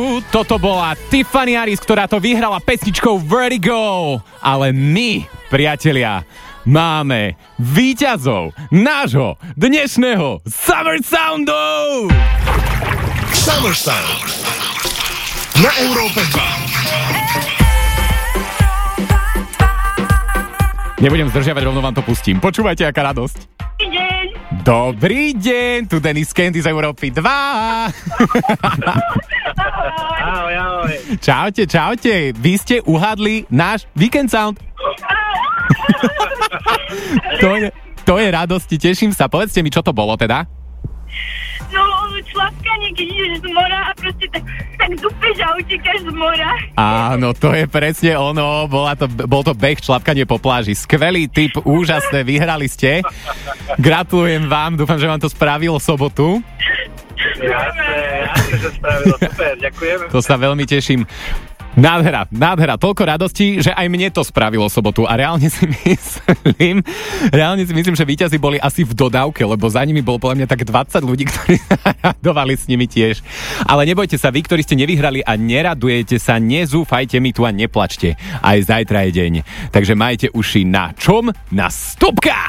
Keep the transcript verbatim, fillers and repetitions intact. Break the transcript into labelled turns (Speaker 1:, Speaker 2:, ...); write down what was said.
Speaker 1: Toto bola Tiffany Harris, ktorá to vyhrala pesničkou Vertigo. Ale my, priatelia, máme víťazov nášho dnešného Summer Soundu!
Speaker 2: Summer Sound na Európe dva.
Speaker 1: Nebudem zdržiavať, rovno vám to pustím. Počúvajte, aká radosť.
Speaker 3: Dobrý deň.
Speaker 1: Dobrý deň, tu Dennis Candy z Európy dva.
Speaker 4: Ahoj, ahoj.
Speaker 1: Čaute, čaute. Vy ste uhádli náš Weekend Sound. to, je, to je radosti, teším sa. Povedzte mi, čo to bolo teda?
Speaker 3: No, šlapkanie, keď ideš z mora a proste tak, tak dupeš a utekáš z mora.
Speaker 1: Áno, to je presne ono. Bola to, bol to beh šlapkanie po pláži. Skvelý tip, úžasné, vyhrali ste. Gratulujem vám, dúfam, že vám to spravilo sobotu.
Speaker 4: Jasné, jasné, že spravilo, super, ďakujem.
Speaker 1: To sa veľmi teším. Nádhera, nádhera, toľko radosti, že aj mne to spravilo sobotu a reálne si myslím, reálne si myslím, že víťazi boli asi v dodávke, lebo za nimi bolo podľa mňa tak dvadsať ľudí, ktorí sa radovali s nimi tiež. Ale nebojte sa, vy, ktorí ste nevyhrali a neradujete sa, nezúfajte mi tu a neplačte. Aj zajtra je deň. Takže majte uši na čom? Na stopkách!